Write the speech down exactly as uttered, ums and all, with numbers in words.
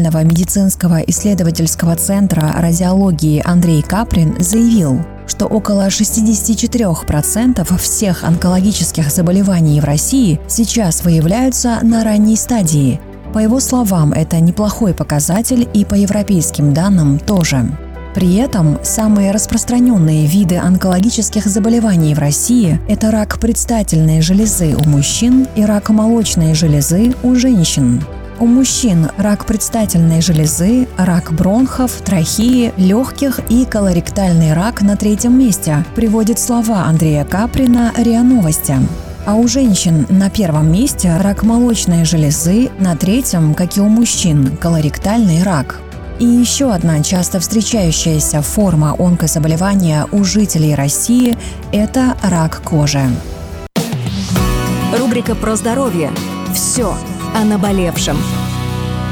Национального медицинского исследовательского центра радиологии Андрей Каприн заявил, что около шестьдесят четыре процента всех онкологических заболеваний в России сейчас выявляются на ранней стадии. По его словам, это неплохой показатель, и по европейским данным тоже. При этом самые распространенные виды онкологических заболеваний в России – это рак предстательной железы у мужчин и рак молочной железы у женщин. У мужчин рак предстательной железы, рак бронхов, трахеи, легких и колоректальный рак на третьем месте, приводит слова Андрея Каприна РИА Новости. А у женщин на первом месте рак молочной железы, на третьем, как и у мужчин, колоректальный рак. И еще одна часто встречающаяся форма онкозаболевания у жителей России – это рак кожи. Рубрика «Про здоровье». Все о наболевшем.